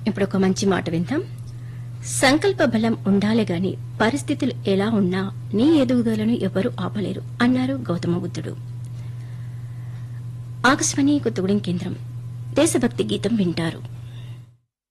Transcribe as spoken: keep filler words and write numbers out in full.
ఇప్పుడు ఒక మంచి మాట విందాం. సంకల్ప బలం ఉండాలి గాని పరిస్థితులు ఎలా ఉన్నా నీ ఎదుగుదలను ఎవరు ఆపలేరు అన్నారు గౌతమ బుద్ధుడు. ఆకాశవాణి కొత్తగూడెం కేంద్రం దేశభక్తి గీతం వింటారు.